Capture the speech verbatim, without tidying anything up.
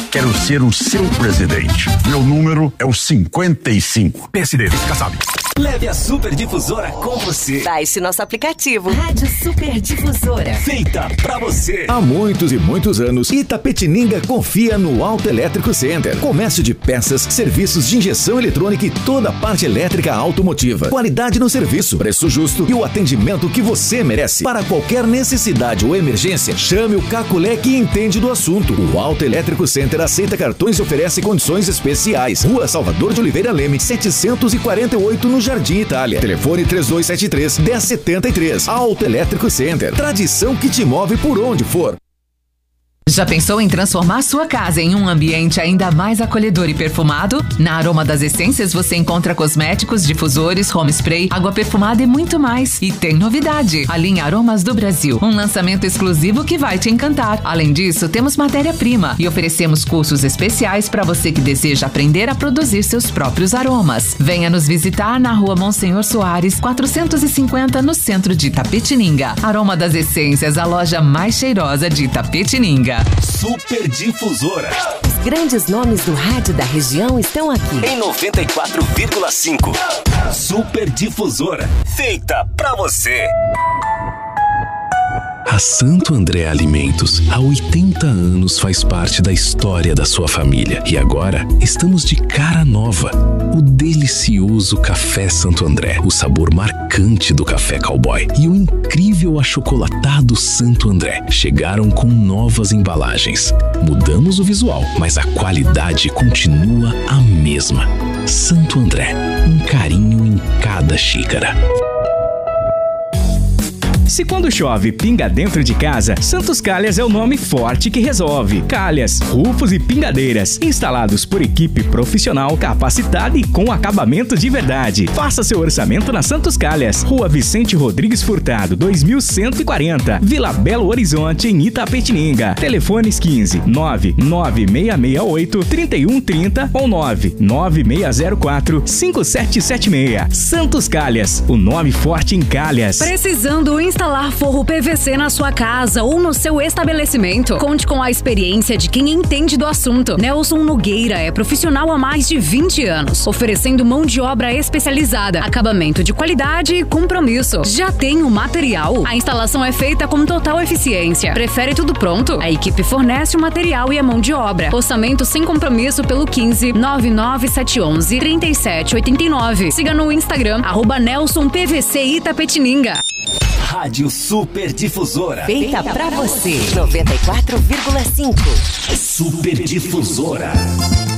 Quero ser o seu presidente. Meu número é o cinquenta e cinco. P S D, fica sabe. Leve a Super Difusora com você. Baixe nosso aplicativo. Rádio Super Difusora. Feita pra você. Há muitos e muitos anos, Itapetininga confia no Auto Elétrico Center. Comércio de peças, serviços de injeção eletrônica e toda a parte elétrica automotiva. Qualidade no serviço, preço justo e o atendimento que você merece. Para qualquer necessidade ou emergência, chame o Caculé que entende do assunto. O Auto Elétrico Center aceita cartões e oferece condições especiais. Rua Salvador de Oliveira Leme, setecentos e quarenta e oito, no Jardim Itália. Telefone três dois sete três, um zero sete três. Auto Elétrico Center. Tradição que te move por onde for. Já pensou em transformar sua casa em um ambiente ainda mais acolhedor e perfumado? Na Aroma das Essências você encontra cosméticos, difusores, home spray, água perfumada e muito mais. E tem novidade, a linha Aromas do Brasil, um lançamento exclusivo que vai te encantar. Além disso, temos matéria-prima e oferecemos cursos especiais para você que deseja aprender a produzir seus próprios aromas. Venha nos visitar na Rua Monsenhor Soares, quatrocentos e cinquenta, no centro de Itapetininga. Aroma das Essências, a loja mais cheirosa de Itapetininga. Super Difusora. Os grandes nomes do rádio da região estão aqui. Em noventa e quatro vírgula cinco. Super Difusora. Feita pra você. A Santo André Alimentos, há oitenta anos, faz parte da história da sua família. E agora, estamos de cara nova. O delicioso Café Santo André, o sabor marcante do café cowboy e o incrível achocolatado Santo André chegaram com novas embalagens. Mudamos o visual, mas a qualidade continua a mesma. Santo André, um carinho em cada xícara. Se quando chove pinga dentro de casa, Santos Calhas é o nome forte que resolve. Calhas, rufos e pingadeiras, instalados por equipe profissional, capacitada e com acabamento de verdade. Faça seu orçamento na Santos Calhas, Rua Vicente Rodrigues Furtado, dois mil cento e quarenta, Vila Belo Horizonte, em Itapetininga. Telefones quinze, nove nove seis seis oito, três um três zero ou nove nove seis zero quatro, cinco sete sete seis. Santos Calhas, o nome forte em Calhas. Precisando instalar Instalar forro P V C na sua casa ou no seu estabelecimento? Conte com a experiência de quem entende do assunto. Nelson Nogueira é profissional há mais de vinte anos, oferecendo mão de obra especializada, acabamento de qualidade e compromisso. Já tem o material? A instalação é feita com total eficiência. Prefere tudo pronto? A equipe fornece o material e a mão de obra. Orçamento sem compromisso pelo quinze, nove nove sete um um, três sete oito nove. Siga no Instagram, arroba Nelson P V C Itapetininga. Rádio Super Difusora. Feita pra você. noventa e quatro vírgula cinco. Super Difusora.